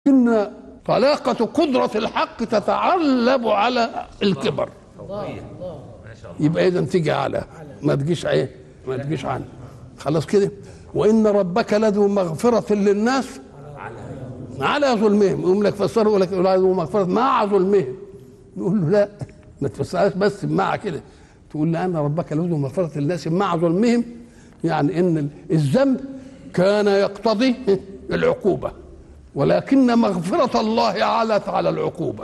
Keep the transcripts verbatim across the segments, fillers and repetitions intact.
إن طلاقة قدرة الحق تتعلب على الكبر. يبقى إذا تيجي على ما تجيش ايه ما تجيش عنه خلاص كده. وإن ربك لذو مغفرة للناس على ظلمهم. يقول لك فسره يقول لك لذو مغفرة مع ظلمهم. نقول له لا، ما تفسرهاش بس مع كده، تقول لأن ربك لذو مغفرة للناس مع ظلمهم، يعني إن الذنب كان يقتضي العقوبة، ولكن مغفرة الله علت على العقوبة.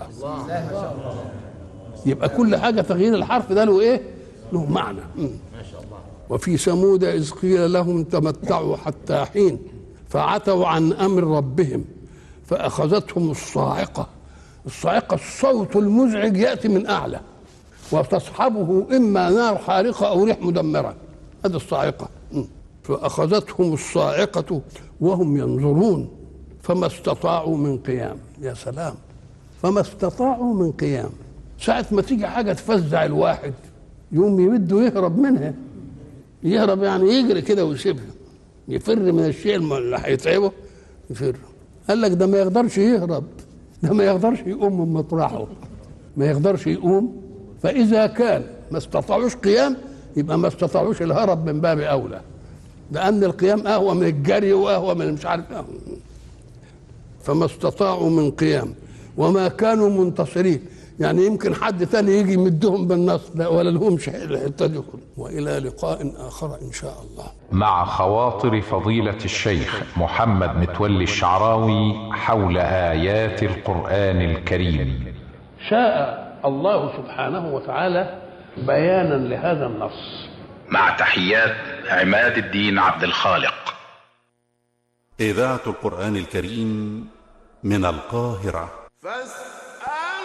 يبقى كل حاجة تغيير الحرف ده له ايه؟ له معنى. ما شاء الله. وفي ثمود إذ قيل لهم تمتعوا حتى حين فعتوا عن أمر ربهم فأخذتهم الصاعقة. الصاعقة الصوت المزعج يأتي من أعلى وتصحبه إما نار حارقة أو ريح مدمرة، هذه الصاعقة. فأخذتهم الصاعقة وهم ينظرون فما استطاعوا من قيام. يا سلام، فما استطاعوا من قيام. ساعة ما تيجي حاجة تفزع الواحد يوم يمده يهرب منها، يهرب يعني يجري كده ويسيبها، يفر من الشيء اللي هيتعبه يفر. قال لك ده ما يقدرش يهرب، ده ما يقدرش يقوم من مطرحه، ما يقدرش يقوم. فإذا كان ما استطاعوش قيام يبقى ما استطاعوش الهرب من باب أولى، لأن القيام أهوى من الجري وأهوى من مش عارف أهوى. فما استطاعوا من قيام وما كانوا منتصرين، يعني يمكن حد تاني يجي يمدهم بالنصر، لا ولا لهمش الحته دي. والى لقاء اخر ان شاء الله. مع خواطر فضيلة الشيخ محمد متولي الشعراوي حول آيات القرآن الكريم. شاء الله سبحانه وتعالى بيانا لهذا النص. مع تحيات عماد الدين عبد الخالق. إذاعة القرآن الكريم من القاهرة.